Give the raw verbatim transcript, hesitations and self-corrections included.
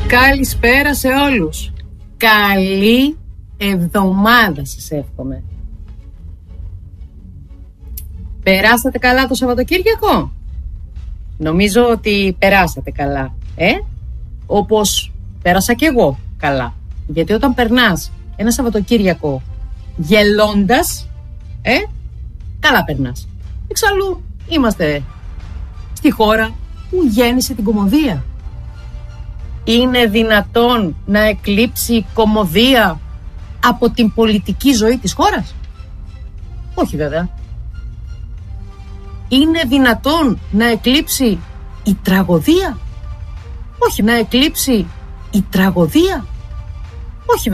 Καλησπέρα σε όλους. Καλή εβδομάδα σας εύχομαι. Περάσατε καλά το Σαββατοκύριακο? Νομίζω ότι περάσατε καλά, ε? Όπως πέρασα κι εγώ καλά. Γιατί όταν περνάς ένα Σαββατοκύριακο γελώντας, ε, καλά περνάς. Εξάλλου είμαστε στη χώρα που γέννησε την κωμωδία. Είναι δυνατόν να εκλείψει η κωμωδία από την πολιτική ζωή της χώρας? Όχι βέβαια. Είναι δυνατόν να εκλείψει η τραγωδία? Όχι. Να εκλείψει η τραγωδία? Όχι